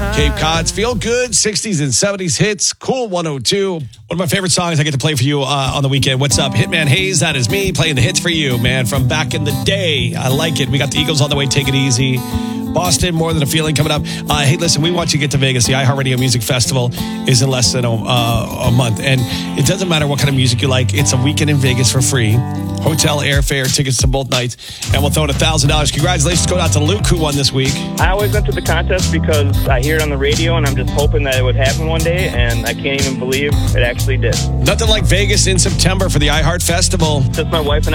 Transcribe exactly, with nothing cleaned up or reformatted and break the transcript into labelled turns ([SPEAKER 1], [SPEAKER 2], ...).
[SPEAKER 1] Cape Cod's feel good, sixties and seventies hits, Cool one oh two. One of my favorite songs I get to play for you uh, on the weekend. What's up? Hitman Hayes, that is me playing the hits for you, man, from back in the day. I like it. We got the Eagles on the way, Take It Easy. Boston, More Than a Feeling coming up. Uh, hey, listen, we want you to get to Vegas. The iHeartRadio Music Festival is in less than a, uh, a month. And it doesn't matter what kind of music you like. It's a weekend in Vegas for free. Hotel, airfare, tickets to both nights. And we'll throw in one thousand dollars. Congratulations go out to Luke, who won this week.
[SPEAKER 2] I always went to the contest because I hear it on the radio, and I'm just hoping that it would happen one day, and I can't even believe it actually did.
[SPEAKER 1] Nothing like Vegas in September for the iHeart Festival.
[SPEAKER 2] Just my wife and